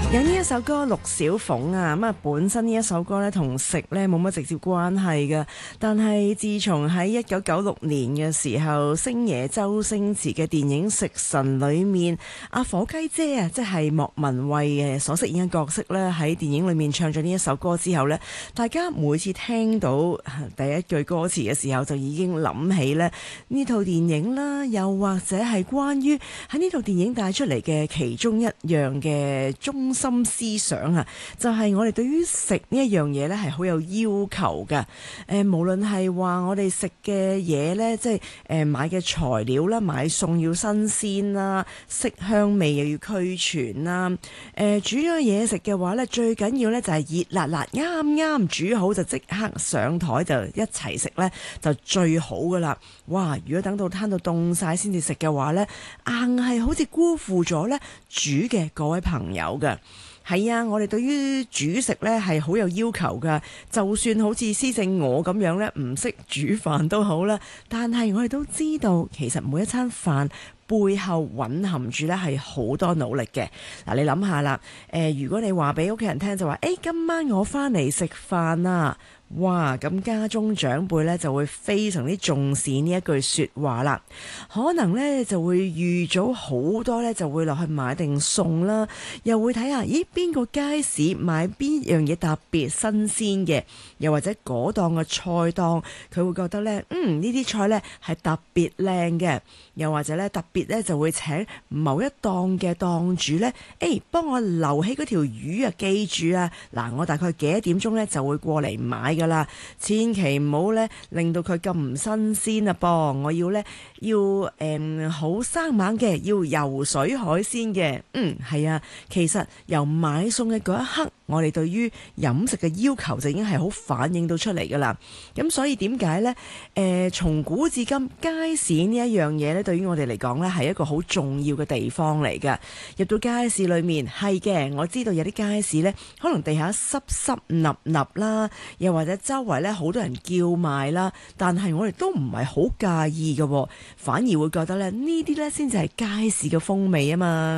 有呢一首歌陸小鳳啊，咁啊本身呢一首歌咧同食咧冇乜直接關係嘅，但係自從喺1996年嘅時候，星爺周星馳嘅電影《食神》裏面，阿火雞姐啊，即係莫文蔚嘅所飾演嘅角色咧，喺電影裏面唱咗呢一首歌之後咧，大家每次聽到第一句歌詞嘅時候，就已經諗起咧呢套電影啦，又或者係關於喺呢套電影帶出嚟嘅其中一樣嘅中心思想啊，就係我哋對於食呢一樣嘢呢係好有要求嘅。無論係話我哋食嘅嘢呢，即係買嘅材料啦，買餸要新鮮啦，色香味又要俱全啦。煮咗嘢食嘅話呢，最緊要呢就係熱辣辣，啱啱煮好就即刻上台就一齊食呢，就最好噶啦。哇！如果等到攤到凍晒先至食嘅話呢，硬係好似辜負咗呢煮嘅各位朋友嘅。係啊，我哋對於煮食呢係好有要求噶，就算好似施正我咁樣呢，唔識煮飯都好啦，但係我哋都知道其實每一餐飯背後蘊含住呢係好多努力嘅。嗱，你諗下啦，如果你話俾屋企人聽就話，今晚我返嚟食飯啊，哇！咁家中長輩呢就會非常之重視呢一句說話啦，可能呢就會預早好多呢就會落去買定餸啦，又會睇下咦邊個街市買邊樣嘢特別新鮮嘅，又或者嗰檔嘅菜檔佢會覺得呢呢啲菜呢係特別靚嘅，又或者呢特別呢就會請某一檔嘅檔主呢，幫我留起嗰條魚啊，記住啊，嗱我大概幾多點鐘呢就會過嚟買噶啦，千祈唔好咧令到佢咁唔新鮮啊噃！我要咧要好生猛嘅，要游水海鮮嘅。係啊，其實由買餸嘅嗰一刻，我哋對於飲食嘅要求就已經係好反映到出嚟噶啦。咁所以點解呢？從古至今，街市呢一樣嘢咧，對於我哋嚟講咧係一個好重要嘅地方嚟噶。入到街市裏面係嘅，我知道有啲街市呢，可能地下濕濕立立啦，又或者周圍咧好多人叫賣啦，但係我哋都唔係好介意嘅，反而會覺得咧呢啲咧先至係街市嘅風味啊嘛。